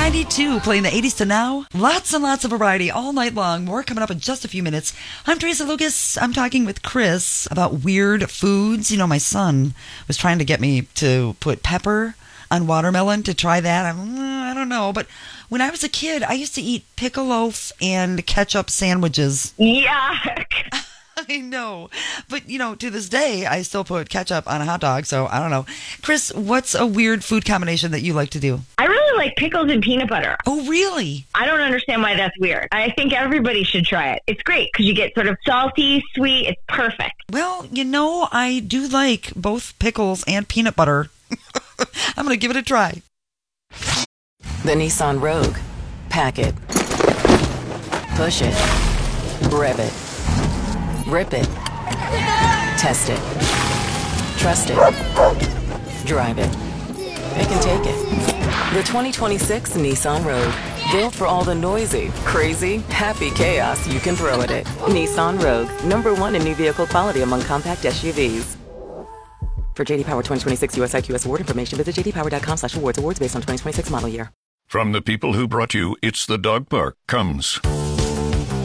92, playing the 80s to now. Lots and lots of variety all night long. More coming up in just a few minutes. I'm Teresa Lucas. I'm talking with Chris about weird foods. You know, my son was trying to get me to put pepper on watermelon to try that. I don't know, but when I was a kid, I used to eat pickle loaf and ketchup sandwiches. Yuck. I know. But, you know, to this day, I still put ketchup on a hot dog, so I don't know. Chris, what's a weird food combination that you like to do? I really like pickles and peanut butter. Oh, really? I don't understand why that's weird. I think everybody should try it. It's great because you get sort of salty, sweet. It's perfect. Well, you know, I do like both pickles and peanut butter. I'm going to give it a try. The Nissan Rogue. Pack it. Push it. Rev it. Rip it. Test it. Trust it. Drive it. It can take it. The 2026 Nissan Rogue. Built for all the noisy, crazy, happy chaos you can throw at it. Nissan Rogue. #1 in new vehicle quality among compact SUVs. For JD Power 2026 US IQS award information, visit jdpower.com/awards. Awards based on 2026 model year. From the people who brought you It's the Dog Park comes